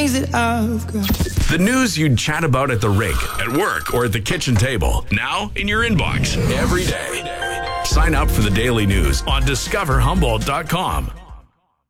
things that I've got. The news you'd chat about at the rink, at work, or at the kitchen table. Now in your inbox every day. Sign up for the daily news on discoverhumboldt.com.